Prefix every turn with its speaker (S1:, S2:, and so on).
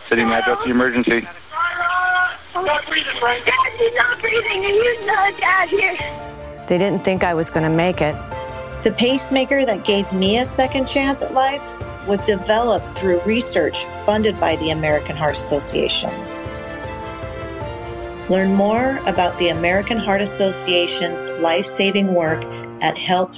S1: City address the emergency.
S2: Dad, she's not breathing. And you know, Dad, here.
S3: They didn't think I was going to make it.
S4: The pacemaker that gave me a second chance at life was developed through research funded by the American Heart Association. Learn more about the American Heart Association's life-saving work at helphq.org.